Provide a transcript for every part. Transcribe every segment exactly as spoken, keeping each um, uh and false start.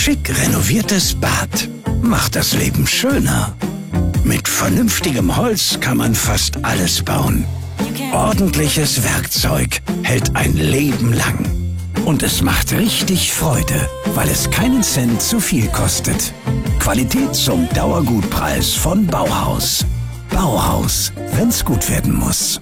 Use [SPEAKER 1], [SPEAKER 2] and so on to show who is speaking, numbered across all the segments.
[SPEAKER 1] schick renoviertes Bad macht das Leben schöner. Mit vernünftigem Holz kann man fast alles bauen. Ordentliches Werkzeug hält ein Leben lang. Und es macht richtig Freude, weil es keinen Cent zu viel kostet. Qualität zum Dauergutpreis von Bauhaus. Bauhaus, wenn's gut werden muss.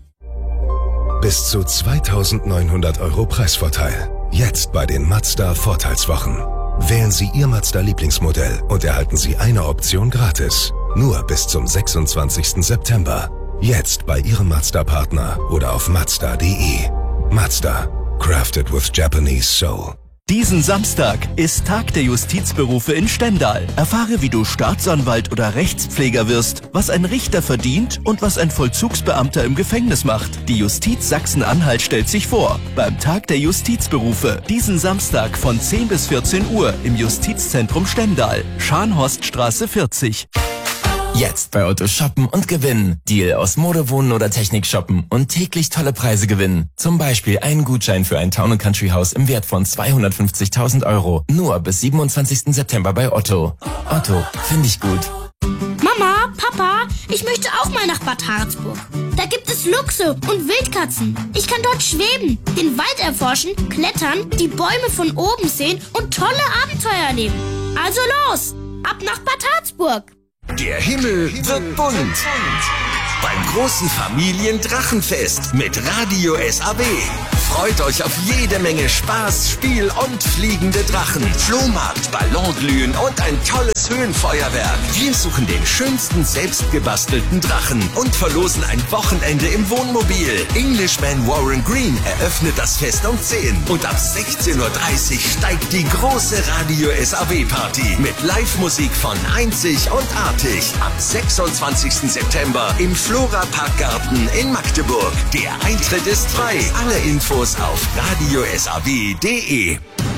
[SPEAKER 2] Bis zu zweitausendneunhundert Euro Preisvorteil. Jetzt bei den Mazda Vorteilswochen. Wählen Sie Ihr Mazda-Lieblingsmodell und erhalten Sie eine Option gratis. Nur bis zum sechsundzwanzigsten September. Jetzt bei Ihrem Mazda-Partner oder auf mazda punkt de. Mazda. Crafted with Japanese soul.
[SPEAKER 3] Diesen Samstag ist Tag der Justizberufe in Stendal. Erfahre, wie du Staatsanwalt oder Rechtspfleger wirst, was ein Richter verdient und was ein Vollzugsbeamter im Gefängnis macht. Die Justiz Sachsen-Anhalt stellt sich vor beim Tag der Justizberufe. Diesen Samstag von zehn bis vierzehn Uhr im Justizzentrum Stendal, Scharnhorststraße vierzig.
[SPEAKER 4] Jetzt bei Otto shoppen und gewinnen. Deal aus Mode, Wohnen oder Technik shoppen und täglich tolle Preise gewinnen. Zum Beispiel einen Gutschein für ein Town and Country Haus im Wert von zweihundertfünfzigtausend Euro. Nur bis siebenundzwanzigsten September bei Otto. Otto, finde ich gut.
[SPEAKER 5] Mama, Papa, ich möchte auch mal nach Bad Harzburg. Da gibt es Luchse und Wildkatzen. Ich kann dort schweben, den Wald erforschen, klettern, die Bäume von oben sehen und tolle Abenteuer erleben. Also los, ab nach Bad Harzburg.
[SPEAKER 6] Der Himmel wird bunt. Beim großen Familiendrachenfest mit Radio S A W. Freut euch auf jede Menge Spaß, Spiel und fliegende Drachen. Flohmarkt, Ballonglühen und ein tolles Höhenfeuerwerk. Wir suchen den schönsten selbstgebastelten Drachen und verlosen ein Wochenende im Wohnmobil. Englishman Warren Green eröffnet das Fest um zehn. Und ab sechzehn Uhr dreißig steigt die große Radio S A W Party mit Live-Musik von Einzig und Artig. Am sechsundzwanzigsten September im Flora Parkgarten in Magdeburg. Der Eintritt ist frei. Alle Infos auf radio s a w punkt de.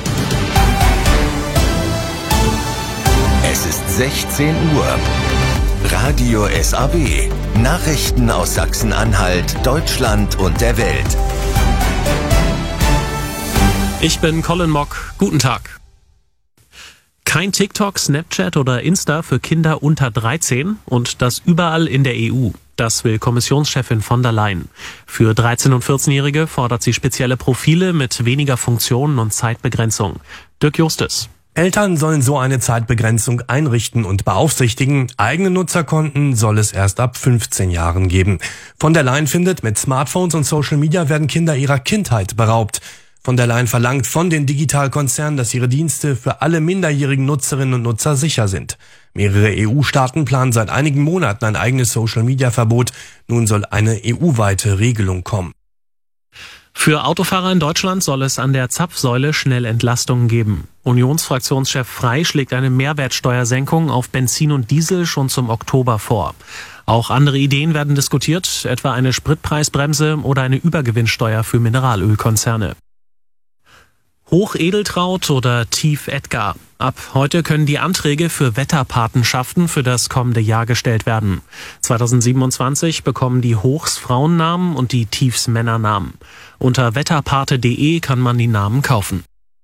[SPEAKER 6] Es ist sechzehn Uhr. Radio S A W. Nachrichten aus Sachsen-Anhalt, Deutschland und der Welt.
[SPEAKER 7] Ich bin Colin Mock. Guten Tag. Kein TikTok, Snapchat oder Insta für Kinder unter dreizehn und das überall in der E U. Das will Kommissionschefin von der Leyen. Für dreizehn- und vierzehnjährige fordert sie spezielle Profile mit weniger Funktionen und Zeitbegrenzung. Dirk Justus.
[SPEAKER 8] Eltern sollen so eine Zeitbegrenzung einrichten und beaufsichtigen. Eigene Nutzerkonten soll es erst ab fünfzehn Jahren geben. Von der Leyen findet, mit Smartphones und Social Media werden Kinder ihrer Kindheit beraubt. Von der Leyen verlangt von den Digitalkonzernen, dass ihre Dienste für alle minderjährigen Nutzerinnen und Nutzer sicher sind. Mehrere E U-Staaten planen seit einigen Monaten ein eigenes Social-Media-Verbot. Nun soll eine E U-weite Regelung kommen.
[SPEAKER 7] Für Autofahrer in Deutschland soll es an der Zapfsäule schnell Entlastungen geben. Unionsfraktionschef Frey schlägt eine Mehrwertsteuersenkung auf Benzin und Diesel schon zum Oktober vor. Auch andere Ideen werden diskutiert, etwa eine Spritpreisbremse oder eine Übergewinnsteuer für Mineralölkonzerne. Hochedeltraud oder Tief Edgar. Ab heute können die Anträge für Wetterpatenschaften für das kommende Jahr gestellt werden. zweitausendsiebenundzwanzig bekommen die Hochs Frauennamen und die Tiefs Männernamen. Unter wetterpate punkt de kann man die Namen kaufen.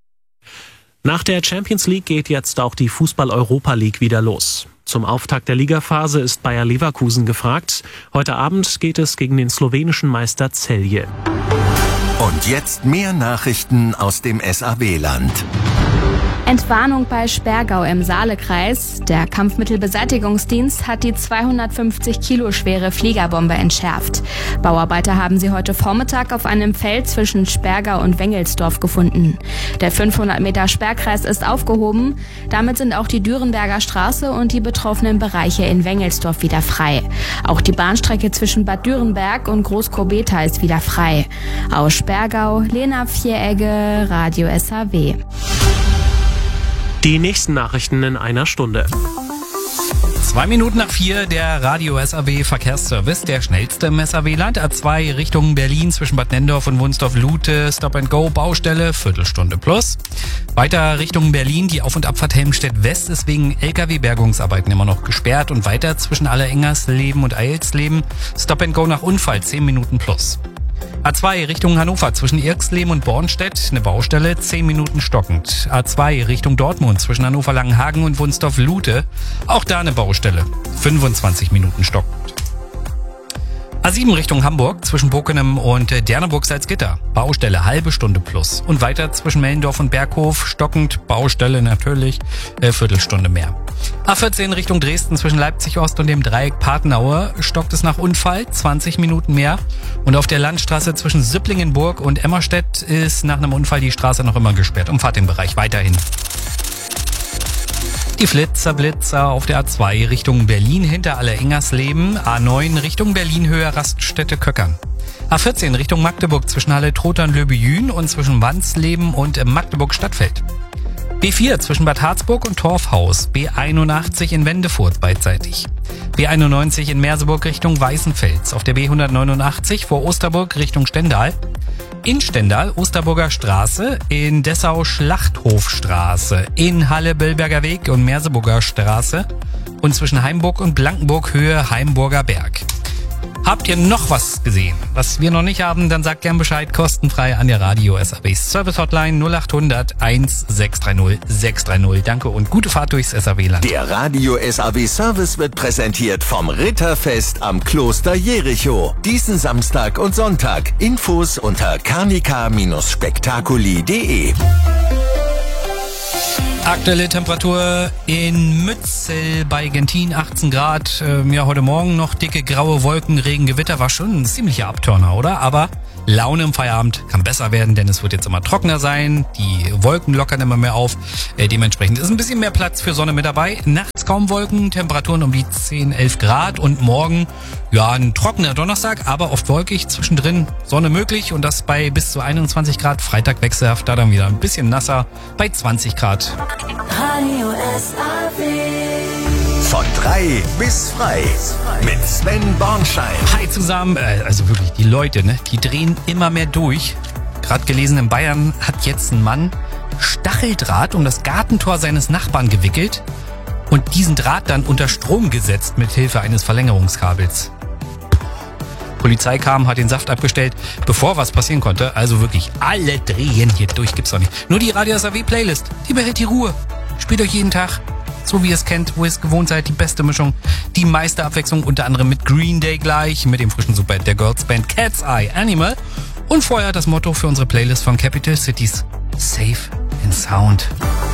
[SPEAKER 7] Nach der Champions League geht jetzt auch die Fußball-Europa League wieder los. Zum Auftakt der Ligaphase ist Bayer Leverkusen gefragt. Heute Abend geht es gegen den slowenischen Meister Celje.
[SPEAKER 6] Und jetzt mehr Nachrichten aus dem S A W-Land.
[SPEAKER 9] Entwarnung bei Sperrgau im Saalekreis. Der Kampfmittelbeseitigungsdienst hat die zweihundertfünfzig Kilo schwere Fliegerbombe entschärft. Bauarbeiter haben sie heute Vormittag auf einem Feld zwischen Sperrgau und Wengelsdorf gefunden. Der fünfhundert Meter Sperrkreis ist aufgehoben. Damit sind auch die Dürenberger Straße und die betroffenen Bereiche in Wengelsdorf wieder frei. Auch die Bahnstrecke zwischen Bad Dürenberg und Großkobeta ist wieder frei. Aus Sperrgau, Lena Vieregge, Radio S A W.
[SPEAKER 7] Die nächsten Nachrichten in einer Stunde.
[SPEAKER 10] Zwei Minuten nach vier, der Radio S A W Verkehrsservice, der schnellste im S A W-Land. A zwei Richtung Berlin zwischen Bad Nenndorf und Wunsdorf-Lute, Stop-and-Go, Baustelle, Viertelstunde plus. Weiter Richtung Berlin, die Auf- und Abfahrt Helmstedt-West ist wegen L K W-Bergungsarbeiten immer noch gesperrt. Und weiter zwischen Allerengersleben und Eilsleben, Stop-and-Go nach Unfall, zehn Minuten plus. A zwei Richtung Hannover zwischen Irxleben und Bornstedt, eine Baustelle, zehn Minuten stockend. A zwei Richtung Dortmund zwischen Hannover-Langenhagen und Wunsdorf-Lute, auch da eine Baustelle, fünfundzwanzig Minuten stockend. A sieben Richtung Hamburg zwischen Bockenem und Derneburg-Salzgitter, Baustelle, halbe Stunde plus. Und weiter zwischen Mellendorf und Berghof, stockend, Baustelle natürlich, äh, Viertelstunde mehr. A vierzehn Richtung Dresden zwischen Leipzig-Ost und dem Dreieck Patenaue stockt es nach Unfall, zwanzig Minuten mehr. Und auf der Landstraße zwischen Sipplingenburg und Emmerstedt ist nach einem Unfall die Straße noch immer gesperrt. Umfahrt den Bereich weiterhin. Die Flitzer, Blitzer auf der A zwei Richtung Berlin hinter Aller-Ingersleben, A neun Richtung Berlin Höhe Raststätte Köckern. A vierzehn Richtung Magdeburg zwischen Halle Trotern Löbejün und zwischen Wansleben und Magdeburg Stadtfeld. B vier zwischen Bad Harzburg und Torfhaus, B einundachtzig in Wendefurt beidseitig. B einundneunzig in Merseburg Richtung Weißenfels, auf der B hundertneunundachtzig vor Osterburg Richtung Stendal. In Stendal Osterburger Straße, in Dessau Schlachthofstraße, in Halle Bellberger Weg und Merseburger Straße und zwischen Heimburg und Blankenburg Höhe Heimburger Berg. Habt ihr noch was gesehen, was wir noch nicht haben, dann sagt gern Bescheid, kostenfrei an der Radio S A B Service Hotline null acht hundert eins sechs drei null sechs drei null. Danke und gute Fahrt durchs S A B-Land.
[SPEAKER 6] Der Radio S A B Service wird präsentiert vom Ritterfest am Kloster Jericho. Diesen Samstag und Sonntag. Infos unter carnica Bindestrich spektakuli punkt de.
[SPEAKER 10] Aktuelle Temperatur in Mützel bei Gentin, achtzehn Grad. Ähm, ja, heute Morgen noch dicke graue Wolken, Regen, Gewitter. War schon ein ziemlicher Abturner, oder? Aber Laune im Feierabend kann besser werden, denn es wird jetzt immer trockener sein. Die Wolken lockern immer mehr auf. Äh, dementsprechend ist ein bisschen mehr Platz für Sonne mit dabei. Nachts kaum Wolken, Temperaturen um die zehn, elf Grad. Und morgen, ja, ein trockener Donnerstag, aber oft wolkig. Zwischendrin Sonne möglich und das bei bis zu einundzwanzig Grad. Freitag wechselhaft, da dann wieder ein bisschen nasser bei zwanzig Grad.
[SPEAKER 11] Radio S A B.
[SPEAKER 6] Von drei bis frei mit Sven Bornschein.
[SPEAKER 10] Hi zusammen, äh, also wirklich die Leute, ne, die drehen immer mehr durch. Gerade gelesen, in Bayern hat jetzt ein Mann Stacheldraht um das Gartentor seines Nachbarn gewickelt und diesen Draht dann unter Strom gesetzt mit Hilfe eines Verlängerungskabels. Polizei kam, hat den Saft abgestellt, bevor was passieren konnte. Also wirklich, alle drehen hier durch, gibt's doch nicht. Nur die Radio S A B Playlist, die behält die Ruhe. Spielt euch jeden Tag, so wie ihr es kennt, wo ihr es gewohnt seid, die beste Mischung, die meiste Abwechslung, unter anderem mit Green Day gleich, mit dem frischen Superhit der Girls Band Cat's Eye Animal und vorher das Motto für unsere Playlist von Capital Cities, Safe in Sound.